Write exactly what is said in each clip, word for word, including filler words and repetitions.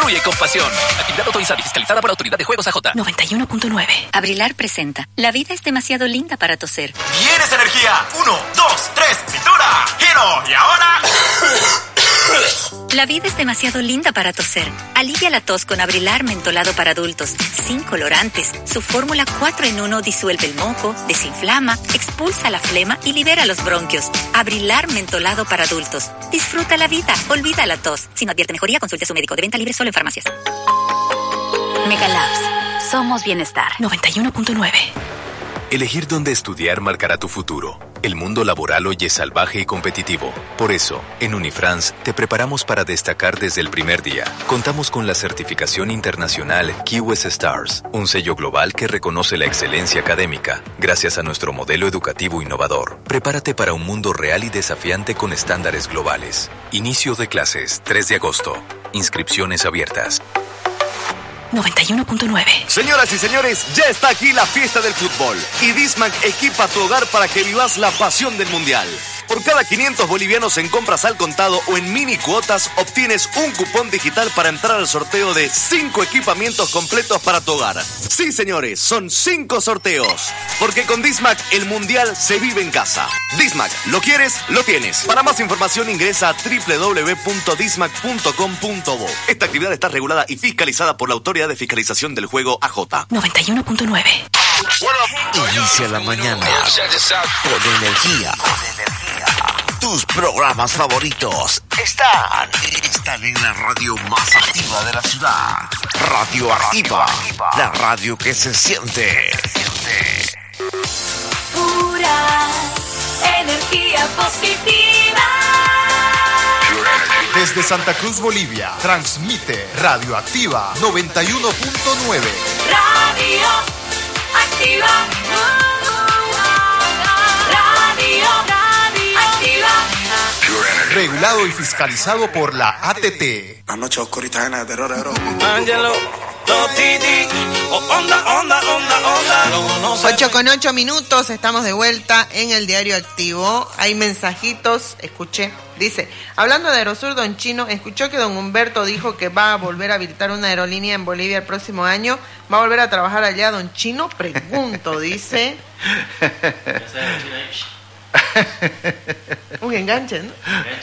Fluye con pasión. Actividad autorizada y fiscalizada por la Autoridad de Juegos A J. noventa y uno punto nueve. Abrilar presenta. La vida es demasiado linda para toser. ¡Vienes energía! Uno, dos, tres, cintura, giro y ahora... La vida es demasiado linda para toser. Alivia la tos con Abrilar mentolado para adultos, sin colorantes. Su fórmula cuatro en uno disuelve el moco, desinflama, expulsa la flema y libera los bronquios. Abrilar mentolado para adultos. Disfruta la vida, olvida la tos. Si no advierte mejoría, consulte a su médico. De venta libre solo en farmacias. Megalabs. Somos bienestar. noventa y uno punto nueve. Elegir dónde estudiar marcará tu futuro. El mundo laboral hoy es salvaje y competitivo. Por eso, en Unifrance te preparamos para destacar desde el primer día. Contamos con la certificación internacional Q S Stars, un sello global que reconoce la excelencia académica, gracias a nuestro modelo educativo innovador. Prepárate para un mundo real y desafiante con estándares globales. Inicio de clases, tres de agosto. Inscripciones abiertas. noventa y uno punto nueve. Señoras y señores, ya está aquí la fiesta del fútbol. Y Dismac equipa tu hogar para que vivas la pasión del mundial. Por cada quinientos bolivianos en compras al contado o en mini cuotas, obtienes un cupón digital para entrar al sorteo de cinco equipamientos completos para tu hogar. Sí, señores, son cinco sorteos. Porque con Dismac el mundial se vive en casa. Dismac, ¿lo quieres? Lo tienes. Para más información ingresa a doble u doble u doble u punto dismac punto com punto bo. Esta actividad está regulada y fiscalizada por la Autoridad de Fiscalización del Juego A J. noventa y uno punto nueve. Inicia la mañana con energía. Tus programas favoritos están, están en la radio más activa de la ciudad. Radio Activa, la radio que se siente. Pura energía positiva. Desde Santa Cruz, Bolivia, transmite Radio Activa noventa y uno punto nueve. Radio Activa. Radio, Radio Activa. Regulado y fiscalizado por la A T T. Anoche oscurita llena de terror, bro. Angelo, Totiti, onda, onda, onda, onda. ocho con ocho minutos, estamos de vuelta en el Diario Activo. Hay mensajitos, escuché. Dice, hablando de Aerosur, don Chino, escuchó que don Humberto dijo que va a volver a habilitar una aerolínea en Bolivia el próximo año. ¿Va a volver a trabajar allá, don Chino? Pregunto, dice. Un enganche, ¿no?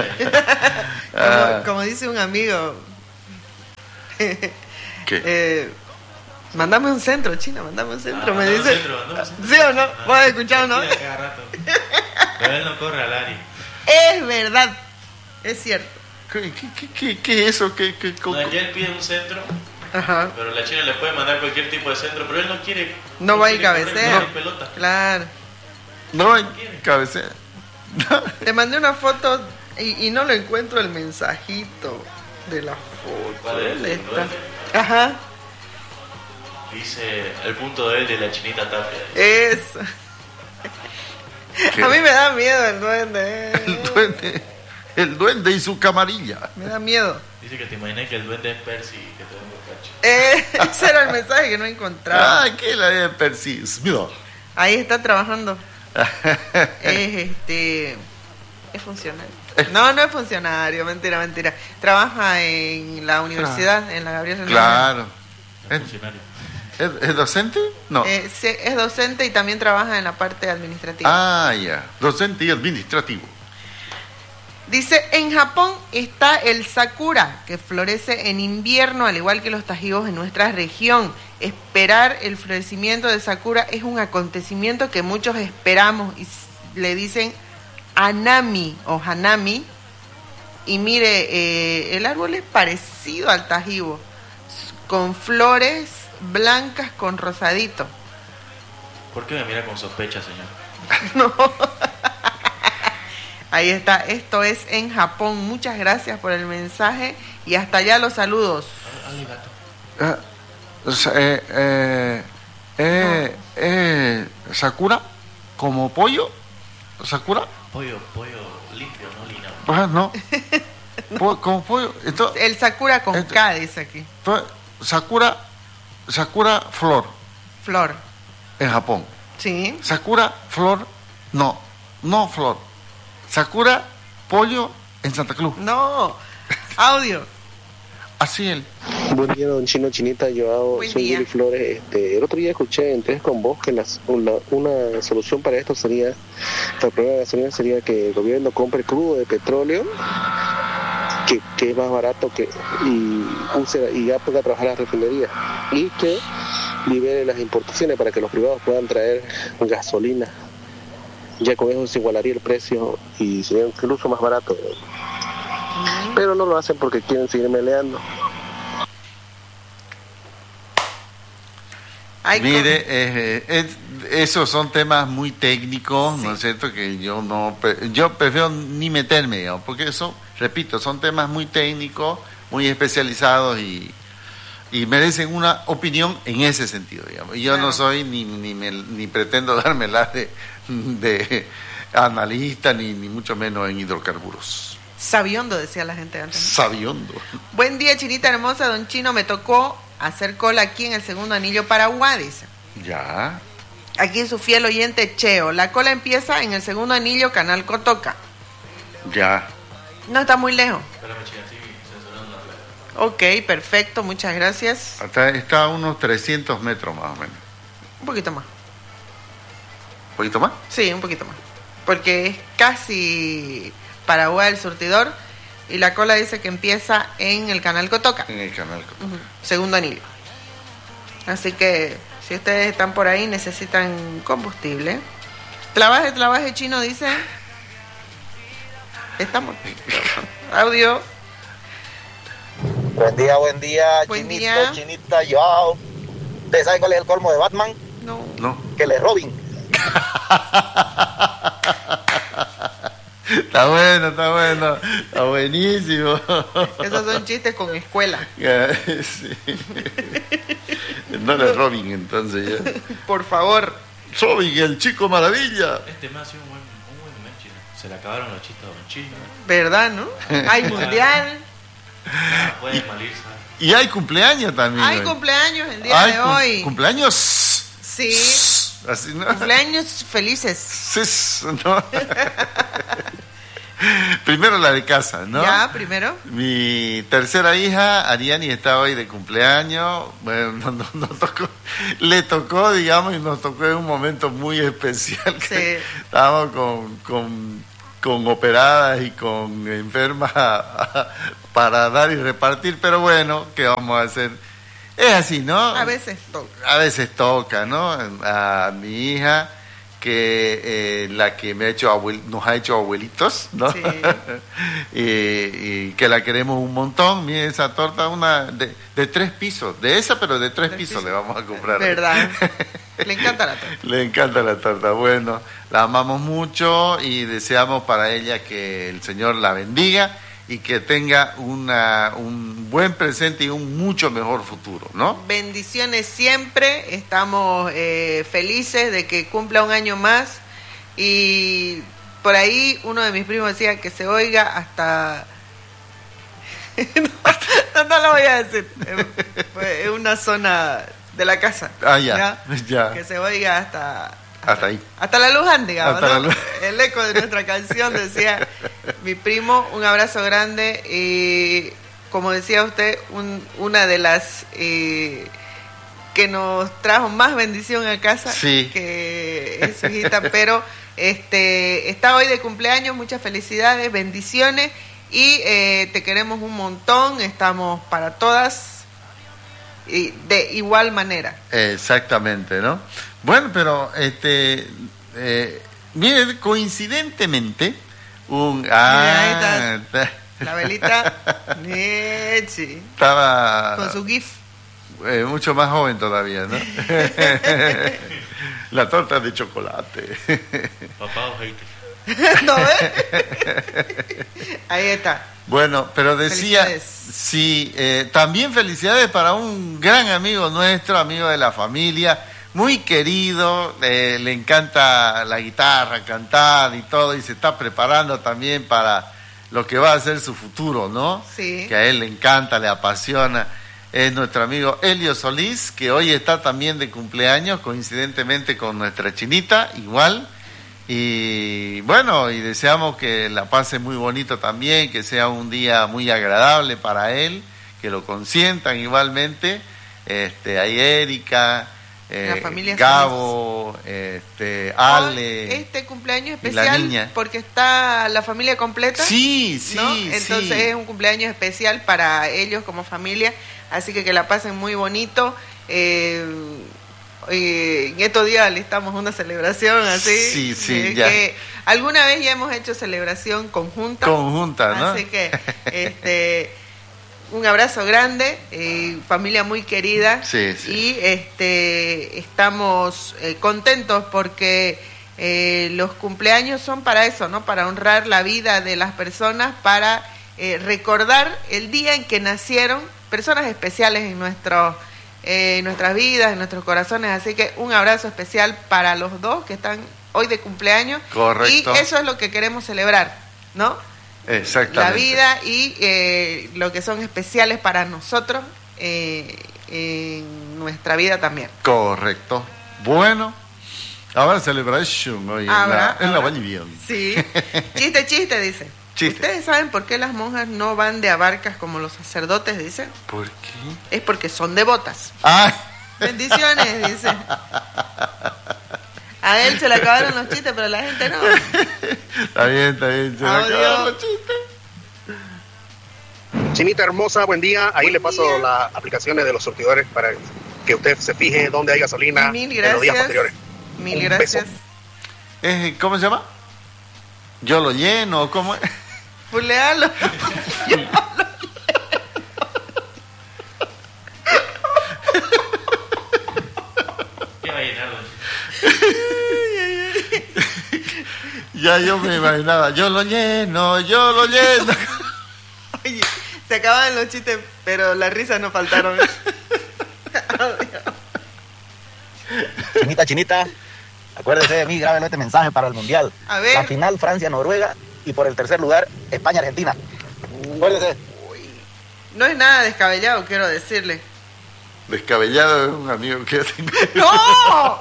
como, como dice un amigo. ¿Qué? Eh, mandame un centro, China, mandame un centro. Ah, me dice. Centro, un centro. ¿Sí o no? ¿Vos has escuchado, no? Cada rato. Pero él no corre al área. Es verdad, es cierto. ¿Qué, qué, qué, qué es eso? ¿Qué, qué, no, él pide un centro. Ajá. Pero la China le puede mandar cualquier tipo de centro, pero él no quiere. No, no va a ir cabecea. No. Pelota. Claro. No hay cabecea. Te mandé una foto y, y no lo encuentro el mensajito de la foto. ¿Cuál es? ¿Dónde está? Ajá. Dice el punto de él de la Chinita Tapia. Eso. ¿Qué? A mí me da miedo el duende. El duende. El duende y su camarilla. Me da miedo. Dice que te imaginé que el duende es Percy y que te da un borracho. Eh, ese era el mensaje que no encontraba. Ah, ¿qué es la de Percy? Mira. Ahí está trabajando. Es este. Es funcionario. No, no es funcionario, mentira, mentira. Trabaja en la universidad, claro. En la Gabriel Hernández. Claro. Es funcionario. ¿Es, ¿Es docente? No. Eh, sí, es docente y también trabaja en la parte administrativa. Ah, ya. Docente y administrativo. Dice, en Japón está el sakura, que florece en invierno, al igual que los tajigos en nuestra región. Esperar el florecimiento de sakura es un acontecimiento que muchos esperamos y le dicen hanami o hanami. Y mire, eh, el árbol es parecido al tajigo, con flores blancas con rosadito. ¿Por qué me mira con sospecha, señor? No. Ahí está, esto es en Japón. Muchas gracias por el mensaje y hasta allá los saludos. Uh, eh, eh, eh, eh, ¿Sakura? ¿Como pollo? ¿Sakura? Pollo, pollo limpio, no lina. Pues no. Po, ¿Como pollo? Entonces, el Sakura con entonces, K dice aquí. Entonces, Sakura, Sakura flor. Flor. En Japón. Sí. Sakura flor, no, no flor. Sakura pollo en Santa Cruz. No, audio. Así él. Buen día, don Chino, Chinita, yo Buen soy día. Willy Flores. Este, el otro día escuché en Tres con Vos que las- una, una solución para esto sería, para el problema de gasolina sería que el gobierno compre crudo de petróleo, que, que es más barato que y use y ya ponga a trabajar las refinerías y que libere las importaciones para que los privados puedan traer gasolina. Ya con eso se igualaría el precio y sería incluso más barato. Pero no lo hacen porque quieren seguir meleando. Mire, eh, es- esos son temas muy técnicos, ¿no es cierto? Que yo no, pre- yo prefiero ni meterme, digamos, porque eso, repito, son temas muy técnicos, muy especializados y, y merecen una opinión en ese sentido, digamos. Y yo no soy ni ni, me- ni pretendo dármela de, de analista ni, ni mucho menos en hidrocarburos. Sabiondo, decía la gente antes. Sabiondo. Buen día, Chinita hermosa, don Chino, me tocó hacer cola aquí en el segundo anillo Paraguay, dice. Ya. Aquí su fiel oyente Cheo. La cola empieza en el segundo anillo Canal Cotoca. Ya. No está muy lejos. Espérame, China, sí, censurando la Ok, perfecto, muchas gracias. Hasta está a unos trescientos metros más o menos. Un poquito más. ¿Un poquito más? Sí, un poquito más. Porque es casi Paraguay el surtidor y la cola dice que empieza en el Canal Cotoca. En el canal. Ujú, segundo anillo. Así que si ustedes están por ahí necesitan combustible. Trabaje, trabaje, Chino, dice. Estamos. Audio. Buen día, buen día, Buen Chinita, día. Chinita, yo. ¿Usted sabe cuál es el colmo de Batman? No. No. Que le Robin. Está bueno, está bueno. Está buenísimo. Esos son chistes con escuela. Sí. No le Robin, entonces ya. Por favor. Robin, el chico maravilla. Este me ha sido un buen, un buen mes, China. Se le acabaron los chistes a Don Chino. ¿Verdad, no? Hay mundial. Ah, pueden malirse. Y hay cumpleaños también. Hay hoy. cumpleaños el día Hay de cum- hoy. Cumpleaños. Sí. Así, ¿no? Cumpleaños felices. Sí, ¿no? Primero la de casa, ¿no? Ya, primero. Mi tercera hija, Ariani, está hoy de cumpleaños. Bueno, no, no, no tocó, le tocó, digamos, y nos tocó en un momento muy especial. Que Sí. estábamos con, con, con operadas y con enfermas para dar y repartir, pero bueno, ¿qué vamos a hacer? Es así, ¿no? A veces toca. A veces toca, ¿no? A mi hija, que eh, la que me ha hecho abuel- nos ha hecho abuelitos, ¿no? Sí. y, y que la queremos un montón. Mire esa torta, una de, de tres pisos, de esa, pero de tres pisos, pisos. le vamos a comprar. ¿Verdad? Le encanta la torta. Le encanta la torta. Bueno, la amamos mucho y deseamos para ella que el Señor la bendiga y que tenga una, un buen presente y un mucho mejor futuro, ¿no? Bendiciones siempre. Estamos eh, felices de que cumpla un año más. Y por ahí uno de mis primos decía que se oiga hasta... no, no lo voy a decir. Es una zona de la casa. Ah, ya, ya. Que se oiga hasta... Hasta ahí. Hasta la Luján, digamos, Hasta ¿no? la Lu- El eco de nuestra canción decía, mi primo, un abrazo grande y como decía usted, un- una de las eh, que nos trajo más bendición a casa, Sí. que es su hijita, pero este está hoy de cumpleaños, muchas felicidades, bendiciones y eh, te queremos un montón, estamos para todas y de igual manera. Exactamente, ¿no? Bueno, pero este, eh, mire, coincidentemente, un ah, ahí La velita, Nechi, estaba con su gif. eh, mucho más joven todavía, ¿no? La torta de chocolate. Papá o hater. ¿No ves? Ahí está. Bueno, pero decía, Felicidades. sí, eh, también felicidades para un gran amigo nuestro, amigo de la familia, muy querido, eh, le encanta la guitarra, cantar y todo, y se está preparando también para lo que va a ser su futuro, ¿no? Sí. Que a él le encanta, le apasiona. Es nuestro amigo Elio Solís, que hoy está también de cumpleaños, coincidentemente con nuestra Chinita, igual. Y bueno, y deseamos que la pase muy bonito también, que sea un día muy agradable para él, que lo consientan igualmente. Este, hay Erika, eh, familia Gabo, este, Ale. Hoy, este cumpleaños y la especial niña. porque está la familia completa. Sí, sí, ¿no? Entonces sí. es un cumpleaños especial para ellos como familia, así que que la pasen muy bonito. Eh, eh, en estos días le estamos una celebración así. Sí, sí, eh, ya. que alguna vez ya hemos hecho celebración conjunta. Conjunta, ¿no? Así que este un abrazo grande, eh, familia muy querida. Sí, sí. Y este estamos eh, contentos porque eh, los cumpleaños son para eso, ¿no? Para honrar la vida de las personas, para eh, recordar el día en que nacieron personas especiales en nuestros eh, en nuestras vidas, en nuestros corazones. Así que un abrazo especial para los dos que están hoy de cumpleaños. Correcto. Y eso es lo que queremos celebrar, ¿no? Exactamente. La vida y eh, lo que son especiales para nosotros eh, en nuestra vida también. Correcto. Bueno, ahora celebration hoy en Ahora, la, en la ahora. Bolivian. Sí. Chiste, chiste, dice. Chiste. ¿Ustedes saben por qué las monjas no van de abarcas como los sacerdotes, dice? ¿Por qué? Es porque son devotas. ¡Ay! Bendiciones, dice. A él se le acabaron los chistes, pero a la gente no. Está bien, está bien. Se me Audio. acabaron los chistes. Chinita hermosa, buen día. Ahí Buen le paso día. las aplicaciones de los surtidores para que usted se fije dónde hay gasolina Mil en los días gracias. posteriores. Mil Un gracias. beso. Eh, ¿Cómo se llama? Yo lo lleno, ¿cómo es? Fulealo. Yo lo ¿Qué va a llenar, don? Ya yo me imaginaba, yo lo lleno, yo lo lleno. Oye, se acaban los chistes, pero las risas no faltaron. Chinita, chinita, acuérdese de mí, grábelo este mensaje para el Mundial. A ver. La final Francia-Noruega y por el tercer lugar España-Argentina. Acuérdese. No es nada descabellado, quiero decirle. Descabellado es un amigo que yo tengo. ¡No!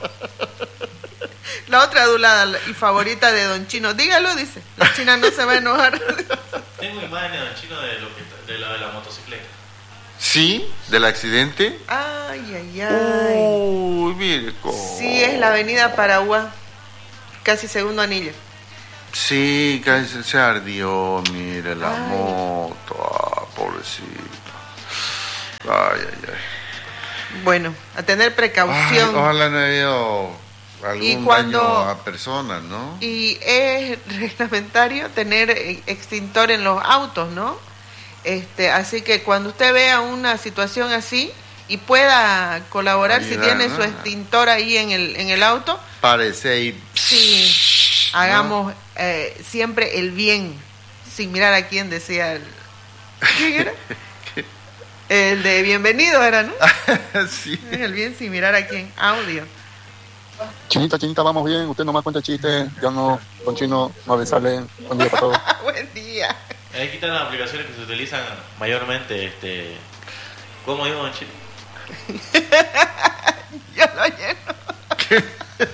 La otra adulada y favorita de Don Chino. Dígalo, dice. La China no se va a enojar. Tengo imágenes, don Chino, de lo, que, de lo de la motocicleta. ¿Sí? ¿Del accidente? Ay, ay, ay. Uy, mire cómo. Sí, es la avenida Paraguay. Casi segundo anillo. Sí, casi se ardió, mire la Ay. moto. Ah, pobrecito. Ay, ay, ay. Bueno, a tener Ay, precaución. ojalá no haya habido algún Y cuando- daño a personas, ¿no? Y es reglamentario tener eh, extintor en los autos, ¿no? Este, así que cuando usted vea una situación así y pueda colaborar si Ayudar, tiene ¿no? su extintor ahí en el en el auto, Parece ahí. sí, hagamos eh, siempre el bien, sin mirar a quién, decía el... ¿Quién era? El de bienvenido era, ¿no? Sí. El bien sin mirar a quién. Audio. Chinita, chinita, vamos bien. Usted nomás cuenta chistes. Ya no, con Chino, no le sale. Buen día para todos. Buen día. Ahí quitan las aplicaciones que se utilizan mayormente, este... ¿Cómo digo, don Chino? Yo lo lleno.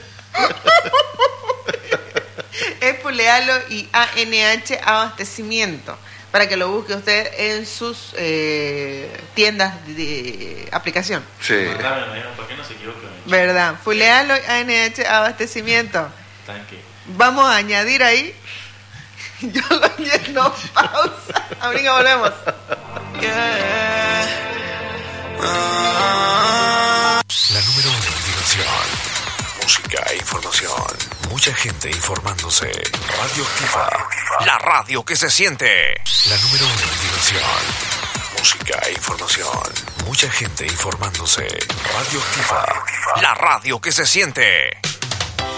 Es Pulealo y A N H Abastecimiento. Para que lo busque usted en sus eh, tiendas de aplicación. Sí. Mandarme, me dijeron, ¿por qué no se equivoca? ¿Verdad? Fulealo y A N H Abastecimiento. Tanque. Vamos a añadir ahí. Yo lo lleno. Pausa. Ahorita volvemos. La número uno en diversión, música e información. Mucha gente informándose. Radio Activa. La radio que se siente. La número uno en diversión, música e información. Mucha gente informándose. Radio Activa. La radio que se siente.